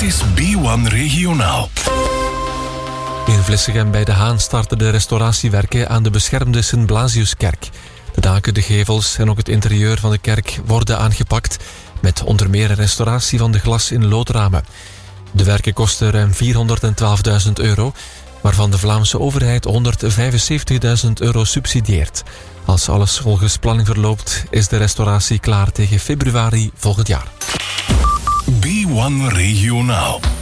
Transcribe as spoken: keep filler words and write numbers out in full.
is B one Regionaal. In Vlissegem bij De Haan starten de restauratiewerken aan de beschermde Sint-Blasiuskerk. De daken, de gevels en ook het interieur van de kerk worden aangepakt, met onder meer een restauratie van de glas- in loodramen. De werken kosten ruim vierhonderdtwaalfduizend euro, waarvan de Vlaamse overheid honderdvijfenzeventigduizend euro subsidieert. Als alles volgens planning verloopt, is de restauratie klaar tegen februari volgend jaar. B one Regionaal.